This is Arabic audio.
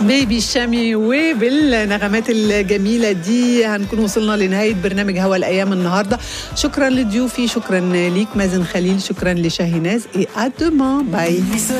بيبي الشامي، وبالنغمات الجميلة دي هنكون وصلنا لنهاية برنامج هوا الأيام النهاردة. شكرا لضيوفي، شكرا ليك مازن خليل، شكرا لشاهيناز. et à demain. Bye.